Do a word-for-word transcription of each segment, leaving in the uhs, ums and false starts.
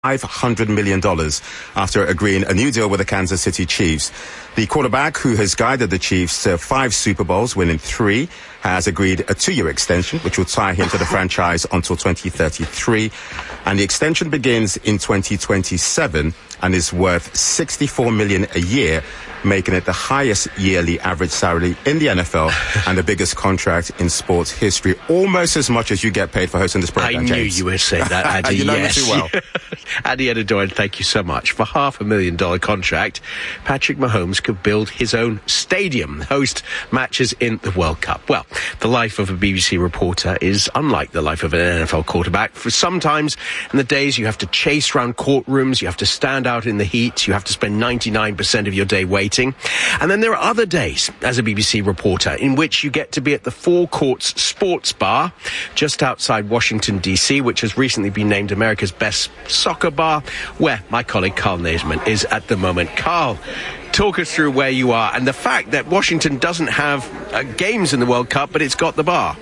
five hundred million dollars after agreeing a new deal with the Kansas City Chiefs. The quarterback, who has guided the Chiefs to five Super Bowls, winning three, has agreed a two-year extension, which will tie him to the franchise until twenty thirty-three. And the extension begins in twenty twenty-seven and is worth sixty-four million dollars a year, making it the highest yearly average salary in the N F L and the biggest contract in sports history, almost as much as you get paid for hosting this program, I James. knew you would say that, Andy. You know yes. me too well. Andy Edidoyan, thank you so much. For half a million dollar contract, Patrick Mahomes could build his own stadium, host matches in the World Cup. Well, the life of a B B C reporter is unlike the life of an N F L quarterback. For sometimes in the days you have to chase around courtrooms, you have to stand out in the heat, you have to spend ninety-nine percent of your day waiting. And then there are other days as a B B C reporter in which you get to be at the Four Courts Sports Bar just outside Washington, D C, which has recently been named America's best soccer bar, where my colleague Carl Naisman is at the moment. Carl, talk us through where you are and the fact that Washington doesn't have uh, games in the World Cup, but it's got the bar.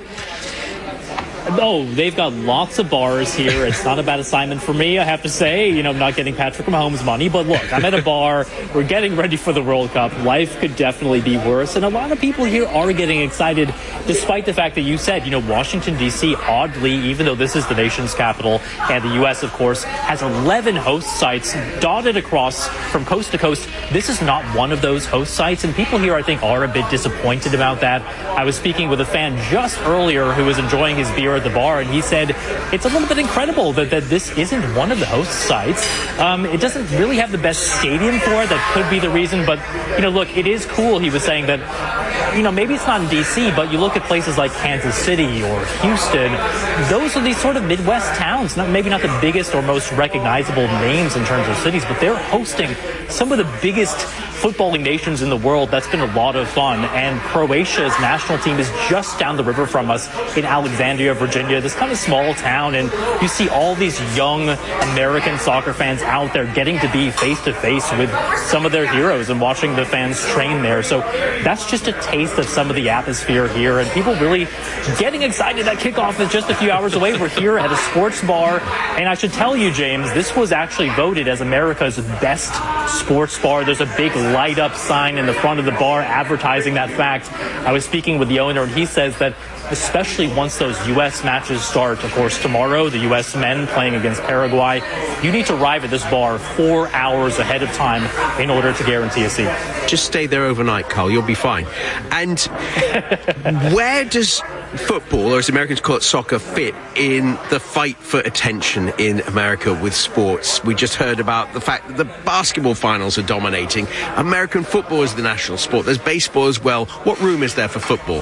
Oh, they've got lots of bars here. It's not a bad assignment for me, I have to say. You know, I'm not getting Patrick Mahomes money, but look, I'm at a bar. We're getting ready for the World Cup. Life could definitely be worse, and a lot of people here are getting excited, despite the fact that you said, you know, Washington, D C, oddly, even though this is the nation's capital, and the U S, of course, has eleven host sites dotted across from coast to coast. This is not one of those host sites, and people here, I think, are a bit disappointed about that. I was speaking with a fan just earlier who was enjoying his beer at the bar, and he said it's a little bit incredible that, that this isn't one of the host sites. Um, it doesn't really have the best stadium for it. That could be the reason, but, you know, look, it is cool. He was saying that, you know, maybe it's not in D C, but you look at places like Kansas City or Houston, those are these sort of Midwest towns, not, maybe not the biggest or most recognizable names in terms of cities, but they're hosting some of the biggest footballing nations in the world. That's been a lot of fun. And Croatia's national team is just down the river from us in Alexandria, Virginia, this kind of small town. And you see all these young American soccer fans out there getting to be face to face with some of their heroes and watching the fans train there. So that's just a taste of some of the atmosphere here, and people really getting excited. That kickoff is just a few hours away. We're here at a sports bar, and I should tell you, James, this was actually voted as America's best sports bar. There's a big light up sign in the front of the bar advertising that fact. I was speaking with the owner, and he says that especially once those U S matches start, of course, tomorrow, the U S men playing against Paraguay, you need to arrive at this bar four hours ahead of time in order to guarantee a seat. Just stay there overnight, Carl. You'll be fine. And where does football, or as Americans call it, soccer, fit in the fight for attention in America with sports? We just heard about the fact that the basketball finals are dominating. American football is the national sport. There's baseball as well. What room is there for football?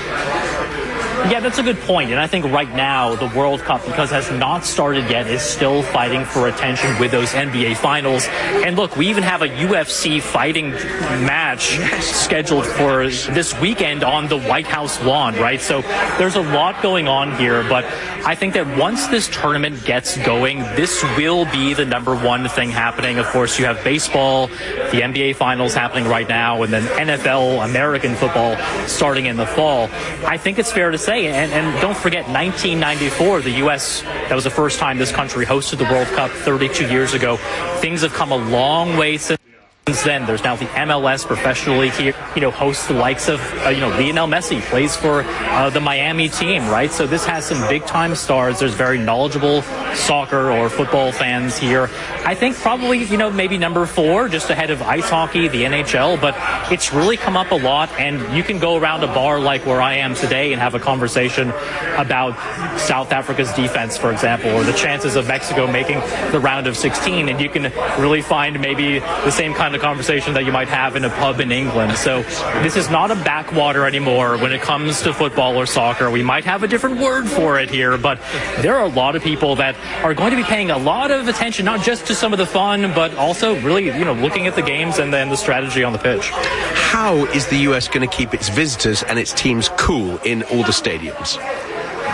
Yeah, that's a good point. And I think right now the World Cup, because it has not started yet, is still fighting for attention with those N B A finals. And look, we even have a U F C fighting match scheduled for this weekend on the White House lawn, right? So there's a lot going on here. But I think that once this tournament gets going, this will be the number one thing happening. Of course, you have baseball, the N B A finals happening right now, and then N F L, American football, starting in the fall. I think it's fair to say, And, and don't forget, nineteen ninety-four, the U S, that was the first time this country hosted the World Cup thirty-two years ago. Things have come a long way since then. There's now the M L S professionally here, you know, hosts the likes of, uh, you know, Lionel Messi plays for uh, the Miami team, right? So this has some big time stars. There's very knowledgeable soccer or football fans here. I think probably, you know, maybe number four, just ahead of ice hockey, the N H L, but it's really come up a lot. And you can go around a bar like where I am today and have a conversation about South Africa's defense, for example, or the chances of Mexico making the round of sixteen. And you can really find maybe the same kind of conversation that you might have in a pub in England. So this is not a backwater anymore when it comes to football or soccer. We might have a different word for it here, but there are a lot of people that are going to be paying a lot of attention, not just to some of the fun, but also really, you know, looking at the games and then the strategy on the pitch. How is the U S going to keep its visitors and its teams cool in all the stadiums?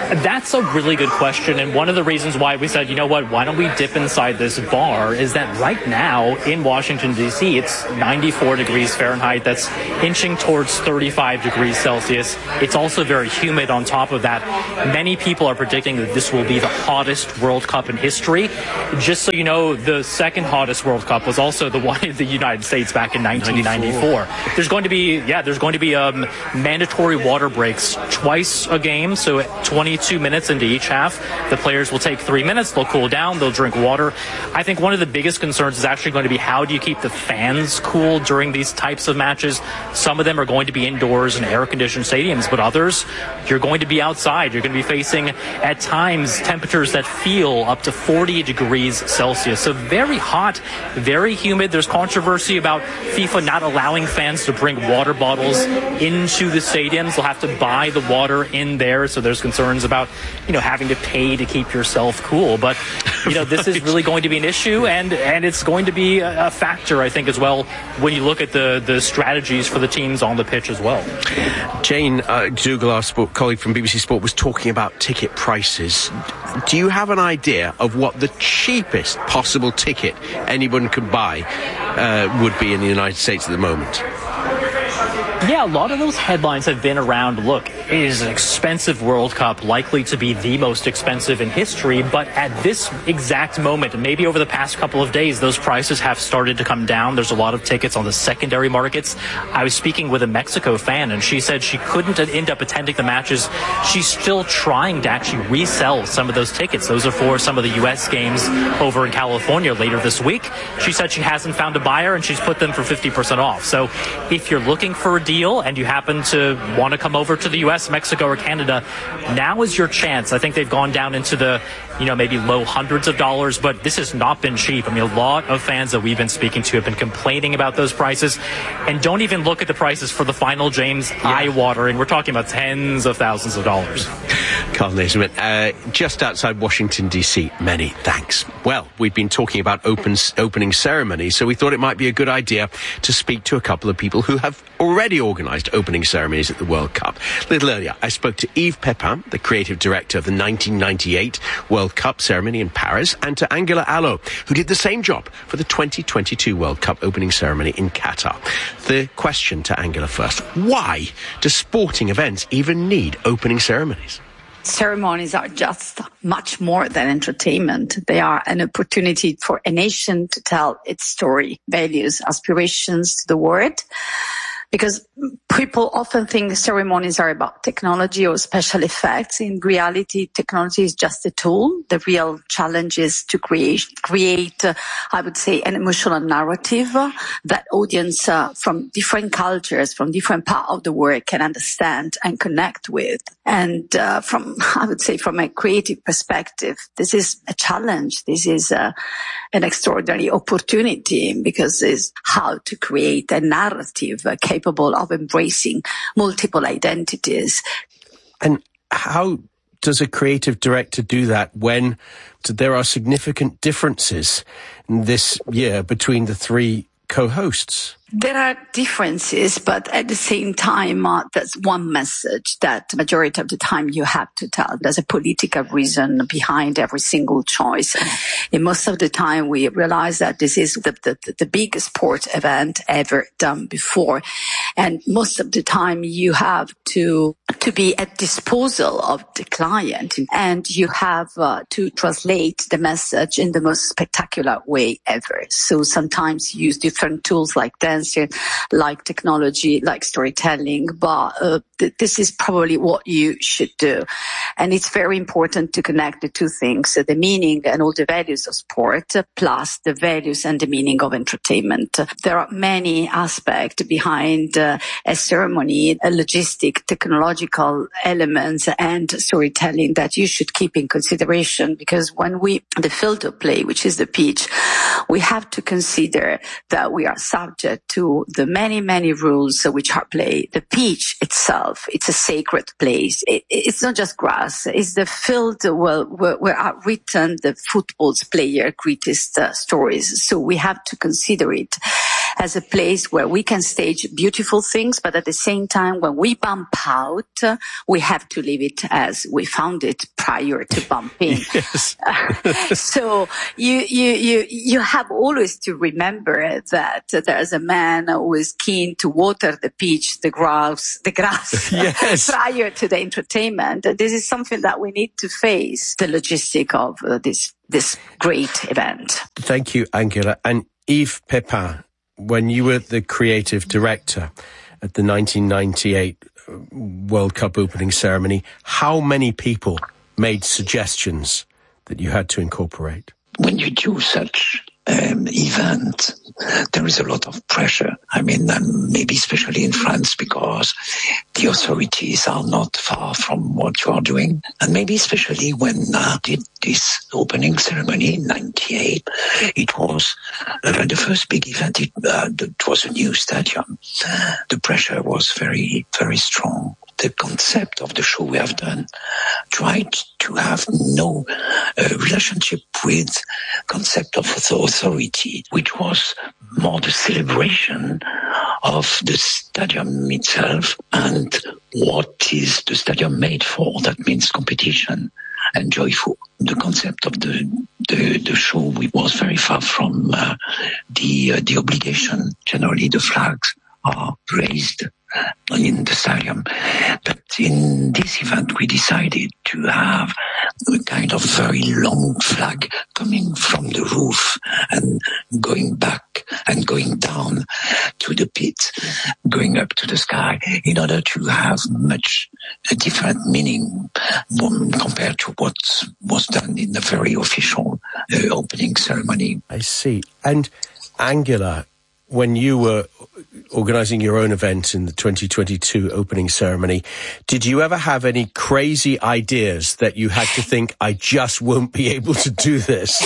That's a really good question, and one of the reasons why we said, you know what, why don't we dip inside this bar, is that right now in Washington, D C, it's ninety-four degrees Fahrenheit. That's inching towards thirty-five degrees Celsius. It's also very humid on top of that. Many people are predicting that this will be the hottest World Cup in history. Just so you know, the second hottest World Cup was also the one in the United States back in nineteen ninety-four. There's going to be, yeah, there's going to be um, mandatory water breaks twice a game, so twenty-two minutes into each half. The players will take three minutes, they'll cool down, they'll drink water. I think one of the biggest concerns is actually going to be how do you keep the fans cool during these types of matches. Some of them are going to be indoors in air-conditioned stadiums, but others, you're going to be outside. You're going to be facing, at times, temperatures that feel up to forty degrees Celsius. So very hot, very humid. There's controversy about FIFA not allowing fans to bring water bottles into the stadiums. They'll have to buy the water in there, so there's concerns about, you know, having to pay to keep yourself cool. But, you know, this is really going to be an issue, and, and it's going to be a, a factor, I think, as well, when you look at the, the strategies for the teams on the pitch as well. Jane uh, Dougal, our sport colleague from B B C Sport, was talking about ticket prices. Do you have an idea of what the cheapest possible ticket anyone could buy uh, would be in the United States at the moment? Yeah, a lot of those headlines have been around, look, it is an expensive World Cup, likely to be the most expensive in history, but at this exact moment, maybe over the past couple of days, those prices have started to come down. There's a lot of tickets on the secondary markets. I was speaking with a Mexico fan, and she said she couldn't end up attending the matches. She's still trying to actually resell some of those tickets. Those are for some of the U S games over in California later this week. She said she hasn't found a buyer, and she's put them for fifty percent off. So if you're looking for a deal, and you happen to want to come over to the U S, Mexico, or Canada, now is your chance. I think they've gone down into the, you know, maybe low hundreds of dollars, but this has not been cheap. I mean, a lot of fans that we've been speaking to have been complaining about those prices, and don't even look at the prices for the final, James. Yeah. Eye-watering. We're talking about tens of thousands of dollars. Carl Naismith, uh, just outside Washington, D C. Many thanks. Well, we've been talking about open, opening ceremonies, so we thought it might be a good idea to speak to a couple of people who have already organised opening ceremonies at the World Cup. A little earlier, I spoke to Yves Pepin, the creative director of the nineteen ninety-eight World Cup ceremony in Paris, and to Angela Allo, who did the same job for the twenty twenty-two World Cup opening ceremony in Qatar. The question to Angela first: why do sporting events even need opening ceremonies? Ceremonies are just much more than entertainment. They are an opportunity for a nation to tell its story, values, aspirations to the world. Because people often think ceremonies are about technology or special effects. In reality, technology is just a tool. The real challenge is to create, create, uh, I would say, an emotional narrative uh, that audience uh, from different cultures, from different parts of the world can understand and connect with. And uh, from, I would say, from a creative perspective, this is a challenge. This is uh, an extraordinary opportunity, because it's how to create a narrative uh, capable of embracing multiple identities. And how does a creative director do that when there are significant differences this year between the three co-hosts? There are differences, but at the same time, uh, there's one message that the majority of the time you have to tell. There's a political reason behind every single choice. And most of the time we realize that this is the, the, the biggest sport event ever done before. And most of the time you have to, to be at disposal of the client, and you have uh, to translate the message in the most spectacular way ever. So sometimes you use different tools like dance, like technology, like storytelling, but uh, th- this is probably what you should do. And it's very important to connect the two things, so the meaning and all the values of sport, plus the values and the meaning of entertainment. There are many aspects behind uh, a ceremony, a logistic, technological elements and storytelling that you should keep in consideration, because when we, the field of play, which is the pitch, we have to consider that we are subject to the many, many rules which are played. The pitch itself, it's a sacred place. It, it's not just grass. It's the field where, where, where are written the football's player greatest uh, stories. So we have to consider it. as a place where we can stage beautiful things, but at the same time, when we bump out, uh, we have to leave it as we found it prior to bumping. Yes. uh, so you, you, you, you have always to remember that there's a man who is keen to water the pitch, the grass, the grass yes. prior to the entertainment. This is something that we need to face, the logistic of uh, this, this great event. Thank you, Angela. And Yves Pépin, when you were the creative director at the nineteen ninety-eight World Cup opening ceremony, how many people made suggestions that you had to incorporate? When you do such um, event, there is a lot of pressure. I mean, um, maybe especially in France, because the authorities are not far from what you are doing. And maybe especially when I uh, did this opening ceremony in ninety-eight, it was uh, the first big event. It, uh, it was a new stadium. The pressure was very, very strong. The concept of the show we have done tried to have no uh, relationship with concept of authority, which was more the celebration of the stadium itself and what is the stadium made for. That means competition and joyful. The concept of the the, the show was very far from uh, the uh, the obligation. Generally, the flags are raised in the stadium. But in this event, we decided to have a kind of very long flag coming from the roof and going back and going down to the pit, going up to the sky, in order to have much a different meaning compared to what was done in the very official uh, opening ceremony. I see. And Angela, when you were organising your own event in the twenty twenty-two opening ceremony, did you ever have any crazy ideas that you had to think, I just won't be able to do this?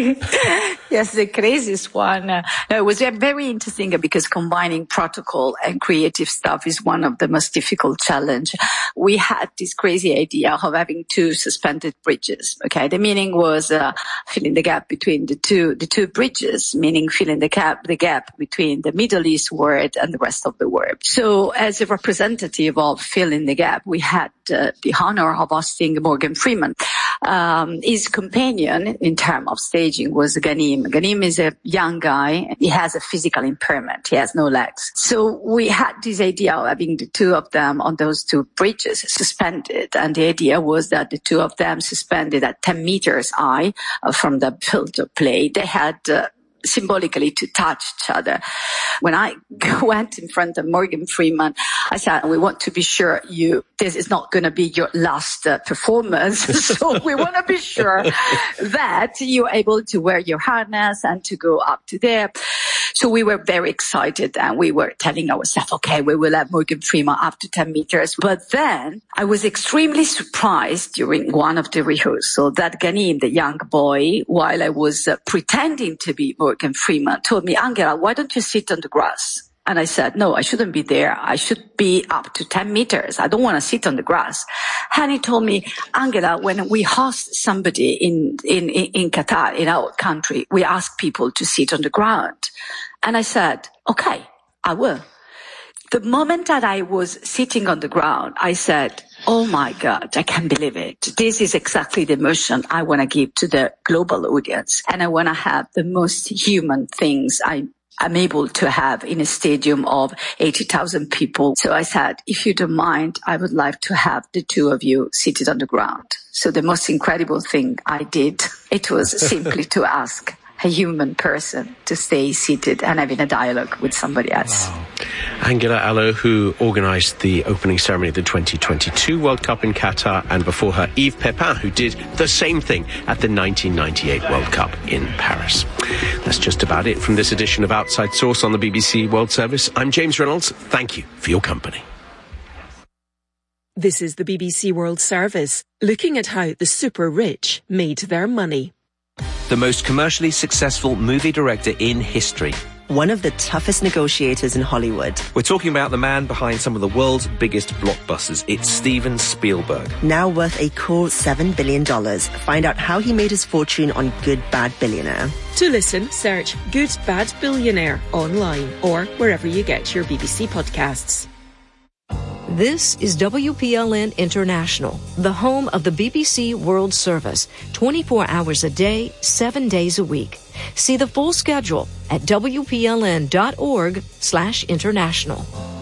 Yes, the craziest one. Uh, no, it was very interesting because combining protocol and creative stuff is one of the most difficult challenge. We had this crazy idea of having two suspended bridges. Okay, the meaning was uh, filling the gap between the two the two bridges, meaning filling the gap the gap between the Middle East world and the rest of the world. So, as a representative of filling the gap, we had uh, the honor of hosting Morgan Freeman. Um, his companion in terms of staging was Ghanim. Ghanim is a young guy. He has a physical impairment. He has no legs. So we had this idea of having the two of them on those two bridges suspended. And the idea was that the two of them suspended at ten meters high uh, from the field of play. They had uh, symbolically to touch each other. When I went in front of Morgan Freeman, I said, we want to be sure you, this is not going to be your last uh, performance. So we want to be sure that you're able to wear your harness and to go up to there. So we were very excited and we were telling ourselves, okay, we will have Morgan Freeman up to ten meters. But then I was extremely surprised during one of the rehearsals that Ghanim, the young boy, while I was uh, pretending to be Morgan Freeman, told me, Angela, why don't you sit on the grass? And I said, no, I shouldn't be there. I should be up to ten meters. I don't want to sit on the grass. And he told me, Angela, when we host somebody in, in, in Qatar, in our country, we ask people to sit on the ground. And I said, okay, I will. The moment that I was sitting on the ground, I said, oh my God, I can't believe it. This is exactly the emotion I want to give to the global audience. And I want to have the most human things I I'm able to have in a stadium of eighty thousand people. So I said, if you don't mind, I would like to have the two of you seated on the ground. So the most incredible thing I did, it was simply to ask a human person to stay seated and having a dialogue with somebody else. Wow. Angela Allo, who organised the opening ceremony of the twenty twenty-two World Cup in Qatar, and before her, Yves Pépin, who did the same thing at the nineteen ninety-eight World Cup in Paris. That's just about it from this edition of Outside Source on the B B C World Service. I'm James Reynolds. Thank you for your company. This is the B B C World Service, looking at how the super rich made their money. The most commercially successful movie director in history, one of the toughest negotiators in Hollywood. We're talking about the man behind some of the world's biggest blockbusters. It's Steven Spielberg. Now worth a cool seven billion dollars. Find out how he made his fortune on Good Bad Billionaire. To listen, search Good Bad Billionaire online or wherever you get your B B C podcasts. This is W P L N International, the home of the B B C World Service, twenty-four hours a day, seven days a week. See the full schedule at W P L N dot org slash international.